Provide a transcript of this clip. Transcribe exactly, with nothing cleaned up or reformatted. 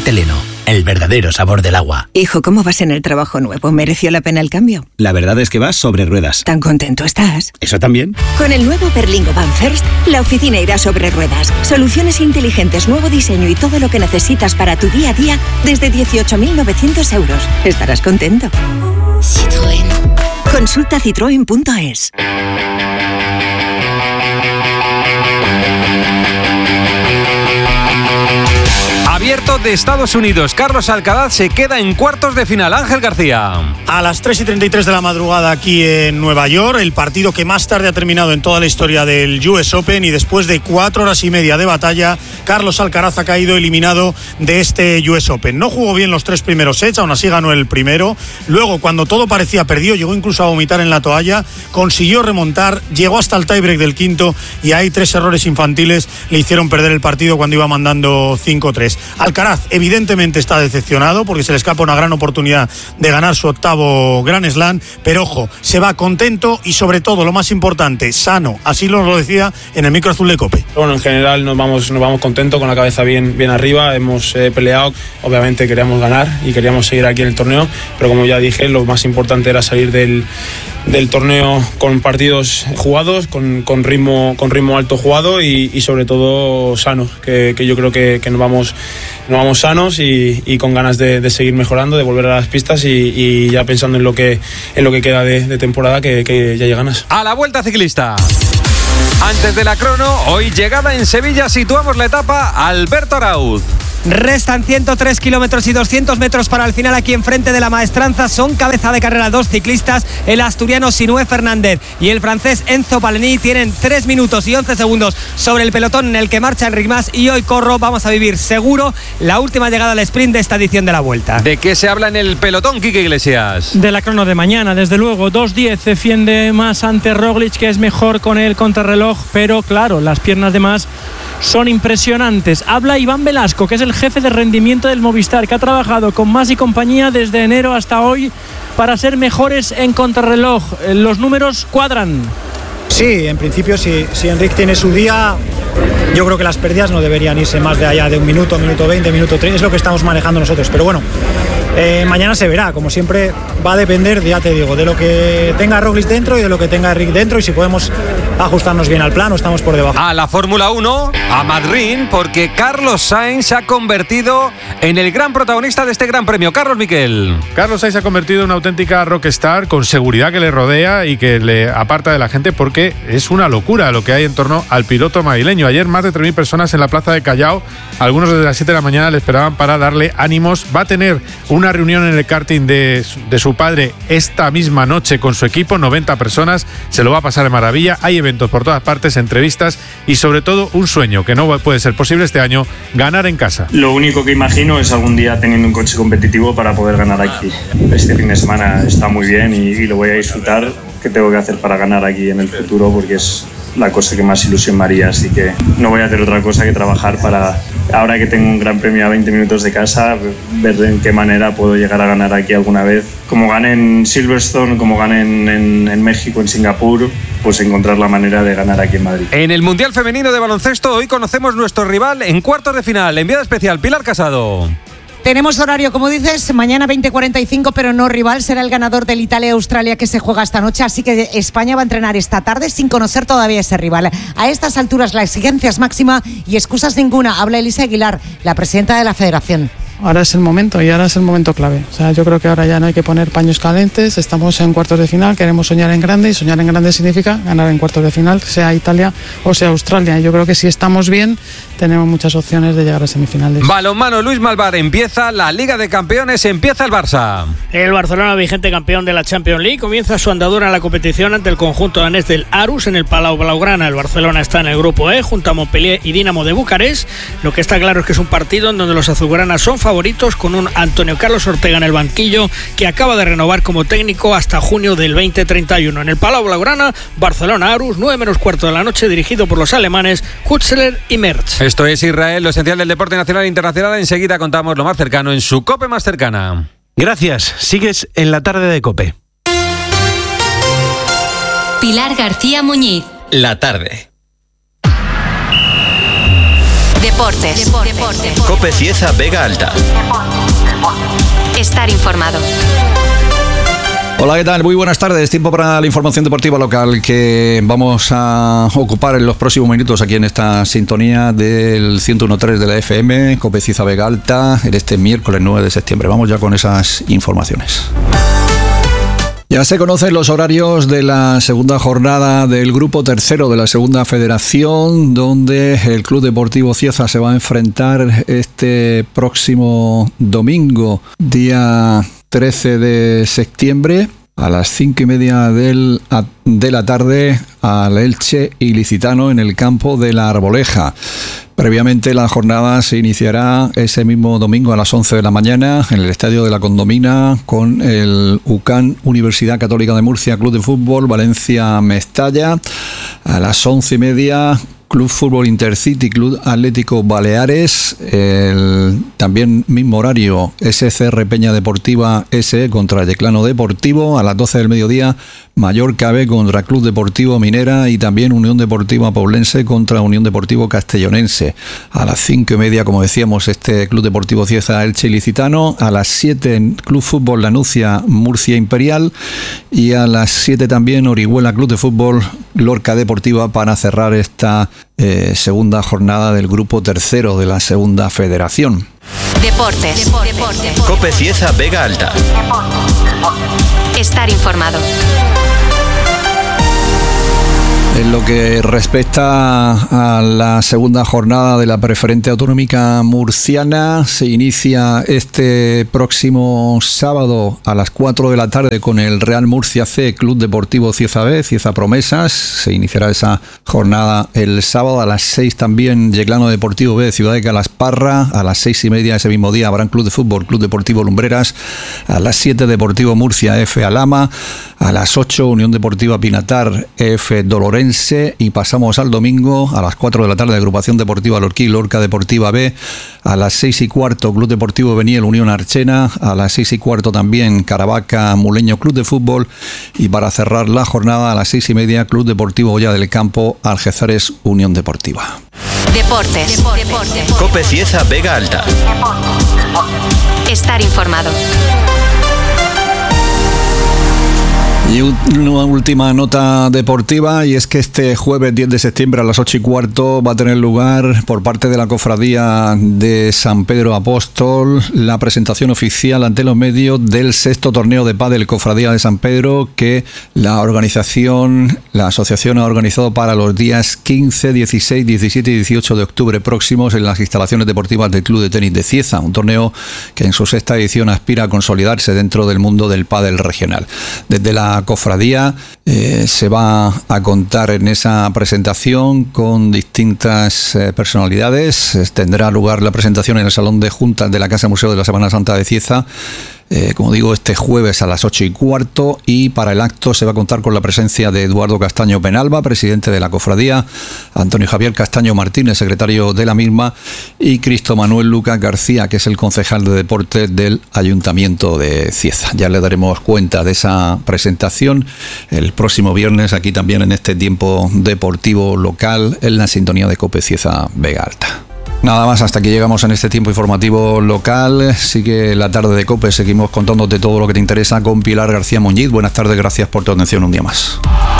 Teleno, el verdadero sabor del agua. Hijo, ¿cómo vas en el trabajo nuevo? ¿Mereció la pena el cambio? La verdad es que vas sobre ruedas. ¿Tan contento estás? ¿Eso también? Con el nuevo Berlingo Van First, la oficina irá sobre ruedas. Soluciones inteligentes, nuevo diseño y todo lo que necesitas para tu día a día desde dieciocho mil novecientos euros. Estarás contento. Citroën. Consulta citroen punto es. Abierto de Estados Unidos, Carlos Alcaraz se queda en cuartos de final. Ángel García. A las tres y treinta y tres de la madrugada aquí en Nueva York, el partido que más tarde ha terminado en toda la historia del U S Open, y después de cuatro horas y media de batalla, Carlos Alcaraz ha caído eliminado de este U S Open. No jugó bien los tres primeros sets, aún así ganó el primero. Luego, cuando todo parecía perdido, llegó incluso a vomitar en la toalla, consiguió remontar, llegó hasta el tiebreak del quinto, y ahí tres errores infantiles le hicieron perder el partido cuando iba mandando cinco tres. Alcaraz evidentemente está decepcionado porque se le escapa una gran oportunidad de ganar su octavo Grand Slam, pero ojo, se va contento y sobre todo, lo más importante, sano. Así nos lo decía en el micro azul de COPE. Bueno, en general nos vamos, nos vamos contentos, con la cabeza bien, bien arriba. Hemos eh, peleado, obviamente queríamos ganar y queríamos seguir aquí en el torneo, pero como ya dije, lo más importante era salir del, del torneo con partidos jugados, con, con, ritmo, con ritmo alto jugado y, y sobre todo sano, que, que yo creo que, que nos vamos nos vamos sanos y, y con ganas de, de seguir mejorando, de volver a las pistas y, y ya pensando en lo que en lo que queda de, de temporada, que, que ya hay ganas. A la Vuelta Ciclista. Antes de la crono, hoy llegada en Sevilla, situamos la etapa Alberto Arauz. Restan ciento tres kilómetros y doscientos metros para el final aquí enfrente de la Maestranza. Son cabeza de carrera dos ciclistas, el asturiano Sinué Fernández y el francés Enzo Palení. Tienen tres minutos y once segundos sobre el pelotón en el que marcha Enric Mas, y hoy corro, vamos a vivir seguro la última llegada al sprint de esta edición de la Vuelta. ¿De qué se habla en el pelotón, Quique Iglesias? De la crono de mañana, desde luego. dos diez defiende Mas ante Roglic, que es mejor con el contrarreloj, pero claro, las piernas de Mas son impresionantes. Habla Iván Velasco, que es el jefe de rendimiento del Movistar, que ha trabajado con Mas y compañía desde enero hasta hoy para ser mejores en contrarreloj. Los números cuadran. Sí, en principio, si, si Enric tiene su día, yo creo que las pérdidas no deberían irse más de allá de un minuto, minuto veinte, minuto treinta, es lo que estamos manejando nosotros. Pero bueno, eh, mañana se verá, como siempre va a depender, ya te digo, de lo que tenga Roglic dentro y de lo que tenga Enric dentro, y si podemos ajustarnos bien al plan o estamos por debajo. A la Fórmula uno, a Madrid, porque Carlos Sainz se ha convertido en el gran protagonista de este gran premio. Carlos Miquel. Carlos Sainz se ha convertido en una auténtica rockstar, con seguridad que le rodea y que le aparta de la gente, porque es una locura lo que hay en torno al piloto madrileño. Ayer más de tres mil personas en la plaza de Callao, algunos desde las siete de la mañana le esperaban para darle ánimos. Va a tener una reunión en el karting de, de su padre esta misma noche con su equipo, noventa personas, se lo va a pasar de maravilla. Hay eventos por todas partes, entrevistas y sobre todo un sueño que no puede ser posible este año: ganar en casa. Lo único que imagino es algún día teniendo un coche competitivo para poder ganar aquí. Este fin de semana está muy bien y, y lo voy a disfrutar. ¿Qué tengo que hacer para ganar aquí en el futuro? Porque es la cosa que más ilusión me haría, así que no voy a hacer otra cosa que trabajar para, ahora que tengo un gran premio a veinte minutos de casa, ver en qué manera puedo llegar a ganar aquí alguna vez. Como gané en Silverstone, como gané en, en, en México, en Singapur, pues encontrar la manera de ganar aquí en Madrid. En el Mundial Femenino de Baloncesto, hoy conocemos nuestro rival en cuartos de final. Enviada especial, Pilar Casado. Tenemos horario, como dices, mañana veinte cuarenta y cinco, pero no rival. Será el ganador del Italia-Australia que se juega esta noche. Así que España va a entrenar esta tarde sin conocer todavía ese rival. A estas alturas la exigencia es máxima y excusas ninguna. Habla Elisa Aguilar, la presidenta de la Federación. Ahora es el momento y ahora es el momento clave. O sea, yo creo que ahora ya no hay que poner paños calientes. Estamos en cuartos de final, queremos soñar en grande, y soñar en grande significa ganar en cuartos de final, sea Italia o sea Australia. Yo creo que si estamos bien, tenemos muchas opciones de llegar a semifinales. Balonmano, Luis Malvar, empieza la Liga de Campeones, empieza el Barça. El Barcelona, vigente campeón de la Champions League, comienza su andadura en la competición ante el conjunto danés del Aarhus en el Palau Blaugrana. El Barcelona está en el grupo E junto a Montpellier y Dinamo de Bucarest. Lo que está claro es que es un partido en donde los azulgranas son favoritos, con un Antonio Carlos Ortega en el banquillo que acaba de renovar como técnico hasta junio del veinte treinta y uno. En el Palau Blaugrana, Barcelona-Aarhus, nueve menos cuarto de la noche, dirigido por los alemanes Hutzler y Mertz. Esto es Israel, lo esencial del deporte nacional e internacional. Enseguida contamos lo más cercano en su COPE más cercana. Gracias, sigues en la tarde de COPE. Pilar García Muñiz. La tarde. Deportes. Deportes. COPE Cieza Vega Alta. Estar informado. Hola, ¿qué tal? Muy buenas tardes. Tiempo para la información deportiva local que vamos a ocupar en los próximos minutos aquí en esta sintonía del ciento uno punto tres de la F M, COPE Cieza Vega Alta, en este miércoles nueve de septiembre. Vamos ya con esas informaciones. Ya se conocen los horarios de la segunda jornada del grupo tercero de la segunda federación, donde el Club Deportivo Cieza se va a enfrentar este próximo domingo, día trece de septiembre, a las cinco y media del, de la tarde, al Elche Ilicitano en el campo de la Arboleja. Previamente la jornada se iniciará ese mismo domingo a las once de la mañana en el Estadio de la Condomina con el U C A N Universidad Católica de Murcia Club de Fútbol Valencia Mestalla. A las once y media Club Fútbol Intercity Club Atlético Baleares. El también mismo horario S C R Peña Deportiva S E contra Yeclano Deportivo. A las doce del mediodía Mallorca B contra Club Deportivo Minera y también Unión Deportiva Poblense contra Unión Deportivo Castellonense. A las cinco y media, como decíamos, este Club Deportivo Cieza Elche Ilicitano. A las siete Club Fútbol Lanucia Murcia Imperial y a las siete también Orihuela Club de Fútbol Lorca Deportiva para cerrar esta eh, segunda jornada del grupo tercero de la segunda federación. Deportes. Deportes. COPE Cieza Vega Alta. Estar informado. En lo que respecta a la segunda jornada de la preferente autonómica murciana, se inicia este próximo sábado a las cuatro de la tarde con el Real Murcia C, Club Deportivo Cieza B, Cieza Promesas. Se iniciará esa jornada el sábado a las seis también Yeclano Deportivo B, Ciudad de Calasparra. A las seis y media ese mismo día habrá Club de Fútbol, Club Deportivo Lumbreras. A las siete Deportivo Murcia F Alama. A las ocho Unión Deportiva Pinatar F Dolorense. Y pasamos al domingo a las cuatro de la tarde Agrupación Deportiva Lorquí Lorca Deportiva B. A las seis y cuarto Club Deportivo Beniel Unión Archena. A las seis y cuarto también Caravaca Muleño Club de Fútbol. Y para cerrar la jornada a las seis y media Club Deportivo Olla del Campo Algeciras Unión Deportiva. Deportes. Deportes. COPE Cieza Vega Alta. Estar informado. Y una última nota deportiva, y es que este jueves diez de septiembre a las ocho y cuarto va a tener lugar por parte de la Cofradía de San Pedro Apóstol la presentación oficial ante los medios del sexto torneo de pádel Cofradía de San Pedro que la organización, la asociación ha organizado para los días quince, dieciséis, diecisiete y dieciocho de octubre próximos en las instalaciones deportivas del Club de Tenis de Cieza, un torneo que en su sexta edición aspira a consolidarse dentro del mundo del pádel regional. Desde la cofradía eh, se va a contar en esa presentación con distintas eh, personalidades. Tendrá lugar la presentación en el Salón de Juntas de la Casa Museo de la Semana Santa de Cieza, Eh, como digo, este jueves a las ocho y cuarto, y para el acto se va a contar con la presencia de Eduardo Castaño Penalba, presidente de la cofradía, Antonio Javier Castaño Martínez, secretario de la misma, y Cristo Manuel Lucas García, que es el concejal de deportes del Ayuntamiento de Cieza. Ya le daremos cuenta de esa presentación el próximo viernes aquí también en este tiempo deportivo local en la sintonía de COPE Cieza Vega Alta. Nada más, hasta aquí llegamos en este tiempo informativo local. Sigue la tarde de COPE, seguimos contándote todo lo que te interesa con Pilar García Muñiz. Buenas tardes, gracias por tu atención un día más.